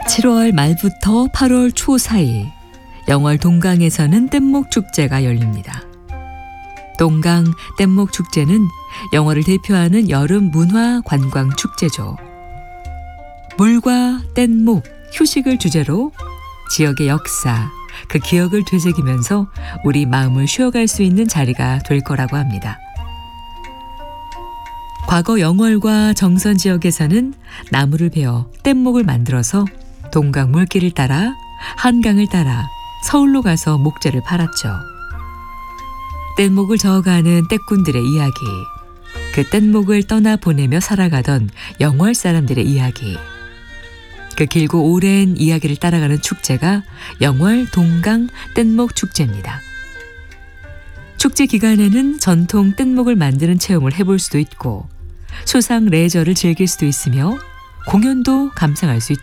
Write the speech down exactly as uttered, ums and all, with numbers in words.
칠월 말부터 팔월 초 사이 영월 동강에서는 뗏목 축제가 열립니다. 동강 뗏목 축제는 영월을 대표하는 여름 문화 관광 축제죠. 물과 뗏목, 휴식을 주제로 지역의 역사, 그 기억을 되새기면서 우리 마음을 쉬어갈 수 있는 자리가 될 거라고 합니다. 과거 영월과 정선 지역에서는 나무를 베어 뗏목을 만들어서 동강 물길을 따라 한강을 따라 서울로 가서 목재를 팔았죠. 뗏목을 저어가는 떼꾼들의 이야기, 그 뗏목을 떠나보내며 살아가던 영월 사람들의 이야기, 그 길고 오랜 이야기를 따라가는 축제가 영월 동강 뗏목 축제입니다. 축제 기간에는 전통 뗏목을 만드는 체험을 해볼 수도 있고 수상 레저를 즐길 수도 있으며 공연도 감상할 수 있죠.